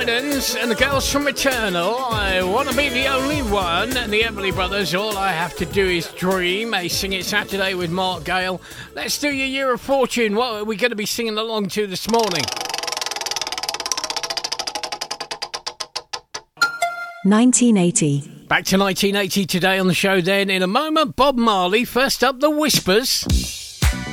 Winans and the Girls from Eternal. I want to be the only one. And the Everly Brothers, All I Have to Do Is Dream. A Sing It Saturday with Mark Gale. Let's do your Year of Fortune. What are we going to be singing along to this morning? 1980. Back to 1980 today on the show then. In a moment, Bob Marley. First up, The Whispers.